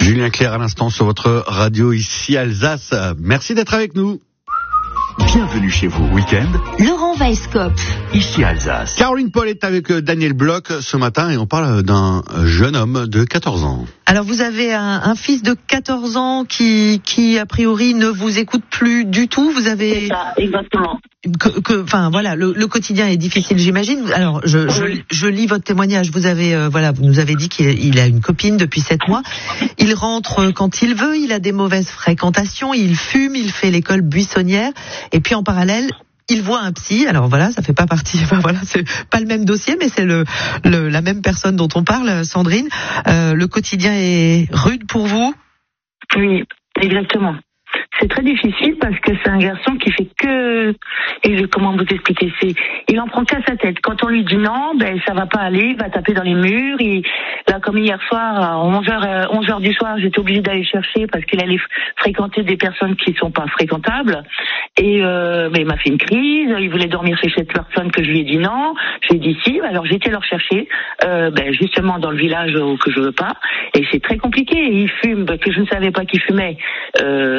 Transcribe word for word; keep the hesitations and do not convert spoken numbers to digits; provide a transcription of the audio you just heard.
Julien Clerc à l'instant sur votre radio ici Alsace. Merci d'être avec nous. Bienvenue chez vous, week-end. Laurent Weisskopf. Ici Alsace. Caroline Paul est avec Daniel Bloch ce matin et on parle d'un jeune homme de quatorze ans. Alors vous avez un, un fils de quatorze ans qui, qui a priori ne vous écoute plus du tout. Vous avez... C'est ça, exactement. Que, que, enfin voilà, le, le quotidien est difficile, j'imagine. Alors je, je, je lis votre témoignage. Vous avez, euh, voilà, vous nous avez dit qu'il il a une copine depuis sept mois. Il rentre quand il veut. Il a des mauvaises fréquentations. Il fume. Il fait l'école buissonnière. Et puis en parallèle, il voit un psy. Alors voilà, ça fait pas partie. Enfin voilà, c'est pas le même dossier, mais c'est le, le la même personne dont on parle, Sandrine. Euh, le quotidien est rude pour vous? Oui, exactement. C'est très difficile parce que c'est un garçon qui fait que, et je, comment vous expliquer, c'est, il en prend qu'à sa tête. Quand on lui dit non, ben ça va pas aller, il va taper dans les murs. Il, là, comme hier soir, à onze heures, onze heures du soir, j'étais obligée d'aller chercher parce qu'il allait fréquenter des personnes qui sont pas fréquentables. Et euh, ben, il m'a fait une crise. Il voulait dormir chez cette personne que je lui ai dit non. Je lui ai dit si. Alors j'étais leur chercher, euh, ben justement dans le village que je veux pas. Et c'est très compliqué. Il fume, que je ne savais pas qu'il fumait. Euh,